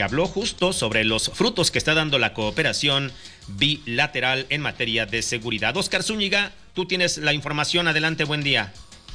que habló justo sobre los frutos que está dando la cooperación bilateral en materia de seguridad. Óscar Zúñiga, tú tienes la información. Adelante, buen día.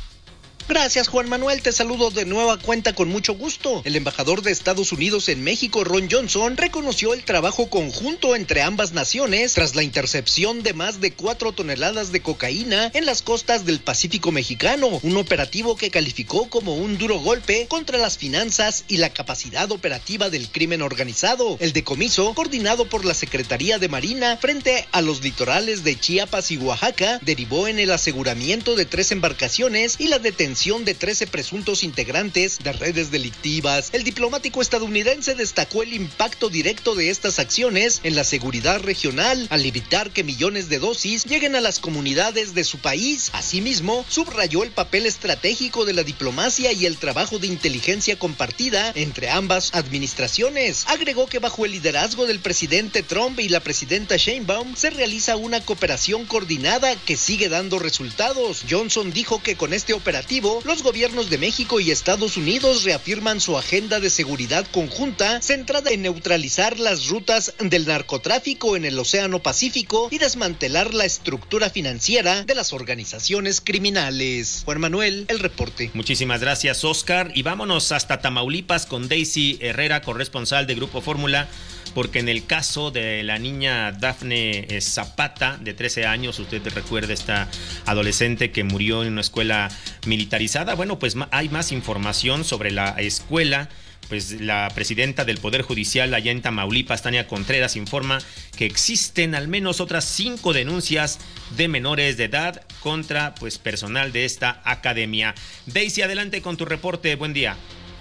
Gracias, Juan Manuel, te saludo de nueva cuenta con mucho gusto. El embajador de Estados Unidos en México, Ron Johnson, reconoció el trabajo conjunto entre ambas naciones tras la intercepción de más de 4 toneladas de cocaína en las costas del Pacífico mexicano, un operativo que calificó como un duro golpe contra las finanzas y la capacidad operativa del crimen organizado. El decomiso, coordinado por la Secretaría de Marina frente a los litorales de Chiapas y Oaxaca, derivó en el aseguramiento de 3 embarcaciones y la detención de 13 presuntos integrantes de redes delictivas. El diplomático estadounidense destacó el impacto directo de estas acciones en la seguridad regional al evitar que millones de dosis lleguen a las comunidades de su país. Asimismo, subrayó el papel estratégico de la diplomacia y el trabajo de inteligencia compartida entre ambas administraciones. Agregó que bajo el liderazgo del presidente Trump y la presidenta Sheinbaum se realiza una cooperación coordinada que sigue dando resultados. Johnson dijo que con este operativo los gobiernos de México y Estados Unidos reafirman su agenda de seguridad conjunta centrada en neutralizar las rutas del narcotráfico en el Océano Pacífico y desmantelar la estructura financiera de las organizaciones criminales. Juan Manuel, el reporte. Muchísimas gracias, Óscar. Y vámonos hasta Tamaulipas con Daisy Herrera, corresponsal de Grupo Fórmula, porque en el caso de la niña Dafne Zapata, de 13 años, usted recuerda esta adolescente que murió en una escuela militarizada. Bueno, pues hay más información sobre la escuela. Pues la presidenta del Poder Judicial allá en Tamaulipas, Tania Contreras, informa que existen al menos otras 5 denuncias de menores de edad contra pues personal de esta academia. Daisy, adelante con tu reporte. Buen día.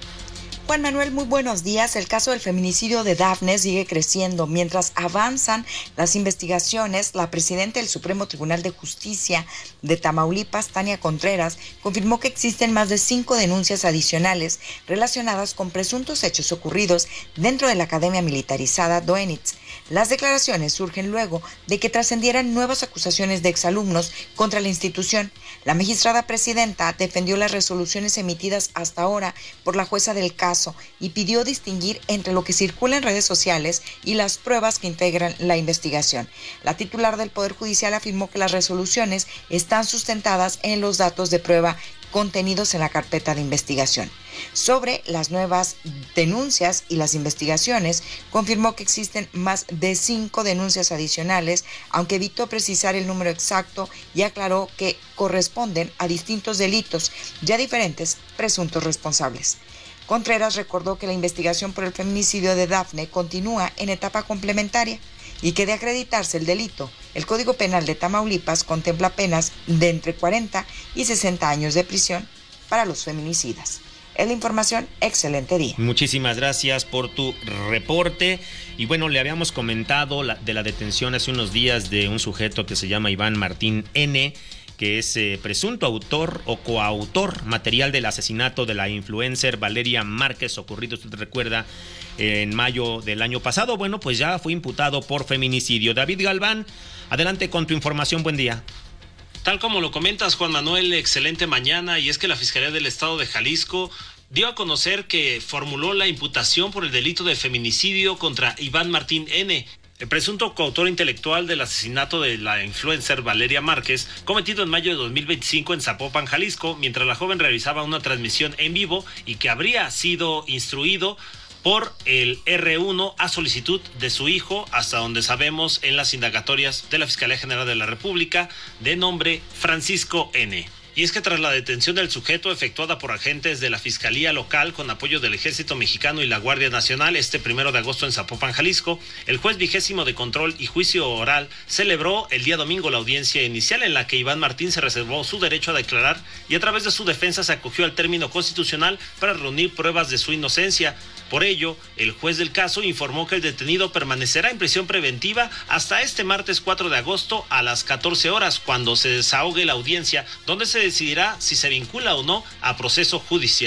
Juan Manuel, muy buenos días. El caso del feminicidio de Dafne sigue creciendo. Mientras avanzan las investigaciones, la presidenta del Supremo Tribunal de Justicia de Tamaulipas, Tania Contreras, confirmó que existen más de 5 denuncias adicionales relacionadas con presuntos hechos ocurridos dentro de la Academia Militarizada Doenitz. Las declaraciones surgen luego de que trascendieran nuevas acusaciones de exalumnos contra la institución. La magistrada presidenta defendió las resoluciones emitidas hasta ahora por la jueza del caso y pidió distinguir entre lo que circula en redes sociales y las pruebas que integran la investigación. La titular del Poder Judicial afirmó que las resoluciones están sustentadas en los datos de prueba contenidos en la carpeta de investigación. Sobre las nuevas denuncias y las investigaciones, confirmó que existen más de 5 denuncias adicionales, aunque evitó precisar el número exacto y aclaró que corresponden a distintos delitos y a diferentes presuntos responsables. Contreras recordó que la investigación por el feminicidio de Dafne continúa en etapa complementaria y que de acreditarse el delito, el Código Penal de Tamaulipas contempla penas de entre 40 y 60 años de prisión para los feminicidas. Es la información, excelente día. Muchísimas gracias por tu reporte. Y bueno, le habíamos comentado de la detención hace unos días de un sujeto que se llama Iván Martín N., que es presunto autor o coautor material del asesinato de la influencer Valeria Márquez, ocurrido, usted recuerda, en mayo del año pasado. Bueno, pues ya fue imputado por feminicidio. David Galván, adelante con tu información, buen día. Tal como lo comentas, Juan Manuel, excelente mañana, y es que la Fiscalía del Estado de Jalisco dio a conocer que formuló la imputación por el delito de feminicidio contra Iván Martín N., el presunto coautor intelectual del asesinato de la influencer Valeria Márquez, cometido en mayo de 2025 en Zapopan, Jalisco, mientras la joven realizaba una transmisión en vivo y que habría sido instruido por el R1 a solicitud de su hijo, hasta donde sabemos en las indagatorias de la Fiscalía General de la República, de nombre Francisco N. Y es que tras la detención del sujeto efectuada por agentes de la Fiscalía Local con apoyo del Ejército Mexicano y la Guardia Nacional este 1 de agosto en Zapopan, Jalisco, el juez 20º de control y juicio oral celebró el día domingo la audiencia inicial en la que Iván Martín se reservó su derecho a declarar y a través de su defensa se acogió al término constitucional para reunir pruebas de su inocencia. Por ello, el juez del caso informó que el detenido permanecerá en prisión preventiva hasta este martes 4 de agosto a las 14 horas, cuando se desahogue la audiencia, donde se decidirá si se vincula o no a proceso judicial.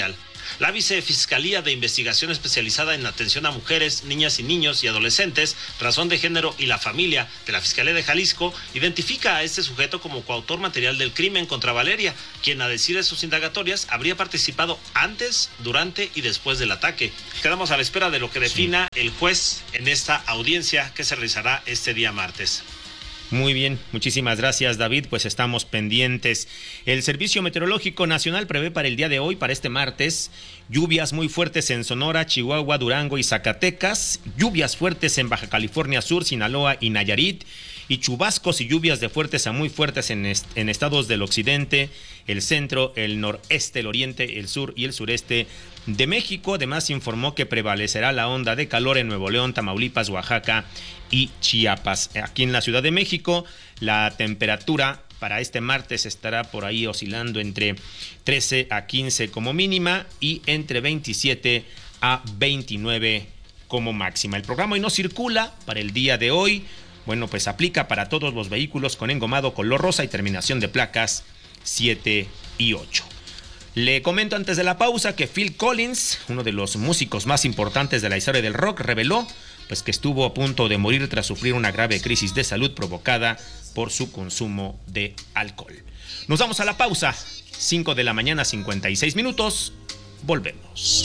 La Vicefiscalía de Investigación Especializada en Atención a Mujeres, Niñas y Niños y Adolescentes, Razón de Género y la Familia de la Fiscalía de Jalisco identifica a este sujeto como coautor material del crimen contra Valeria, quien a decir de sus indagatorias habría participado antes, durante y después del ataque. Quedamos a la espera de lo que defina el juez en esta audiencia que se realizará este día martes. Muy bien, muchísimas gracias, David, pues estamos pendientes. El Servicio Meteorológico Nacional prevé para el día de hoy, para este martes, lluvias muy fuertes en Sonora, Chihuahua, Durango y Zacatecas, lluvias fuertes en Baja California Sur, Sinaloa y Nayarit, y chubascos y lluvias de fuertes a muy fuertes en estados del occidente, el centro, el noreste, el oriente, el sur y el sureste de México. Además, informó que prevalecerá la onda de calor en Nuevo León, Tamaulipas, Oaxaca y Chiapas. Aquí en la Ciudad de México, la temperatura para este martes estará por ahí oscilando entre 13 a 15 como mínima y entre 27 a 29 como máxima. El programa hoy no circula para el día de hoy. Bueno, pues aplica para todos los vehículos con engomado color rosa y terminación de placas 7 y 8. Le comento antes de la pausa que Phil Collins, uno de los músicos más importantes de la historia del rock, reveló pues que estuvo a punto de morir tras sufrir una grave crisis de salud provocada por su consumo de alcohol. Nos vamos a la pausa, 5 de la mañana, 56 minutos, volvemos.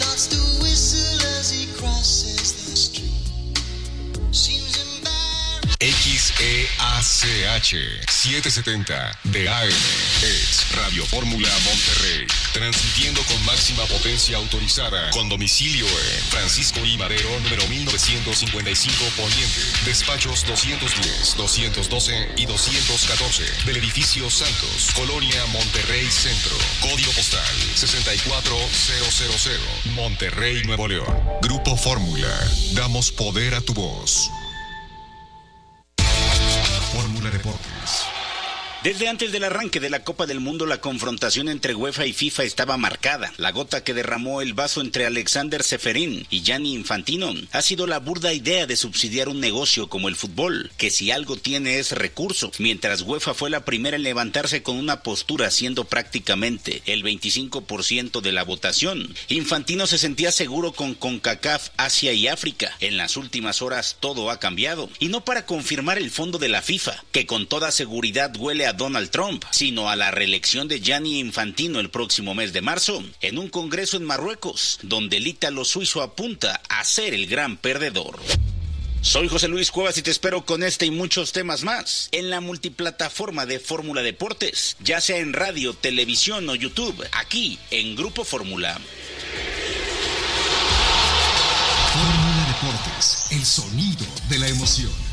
XEACH 770 de AM es Radio Fórmula Monterrey, transmitiendo con máxima potencia autorizada, con domicilio en Francisco I. Madero, número 1955 Poniente, despachos 210, 212 y 214 del edificio Santos, Colonia Monterrey Centro, código postal 64000, Monterrey, Nuevo León. Grupo Fórmula, damos poder a tu voz. Fórmula Deportes. Desde antes del arranque de la Copa del Mundo, la confrontación entre UEFA y FIFA estaba marcada. La gota que derramó el vaso entre Alexander Ceferín y Gianni Infantino ha sido la burda idea de subsidiar un negocio como el fútbol, que si algo tiene es recurso, mientras UEFA fue la primera en levantarse con una postura siendo prácticamente el 25% de la votación. Infantino se sentía seguro con CONCACAF, Asia y África. En las últimas horas todo ha cambiado, y no para confirmar el fondo de la FIFA, que con toda seguridad huele a Donald Trump, sino a la reelección de Gianni Infantino el próximo mes de marzo, en un congreso en Marruecos, donde el ítalo suizo apunta a ser el gran perdedor. Soy José Luis Cuevas y te espero con este y muchos temas más en la multiplataforma de Fórmula Deportes, ya sea en radio, televisión o YouTube, aquí en Grupo Fórmula. Fórmula Deportes, el sonido de la emoción.